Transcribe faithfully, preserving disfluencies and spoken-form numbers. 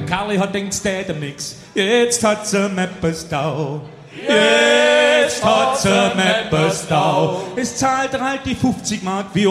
Karli hat denkt, es tät ihm nix. Jetzt hat sie Meppes da. Jetzt hat sie Meppes da. Es zahlt er halt die fünfzig Mark wie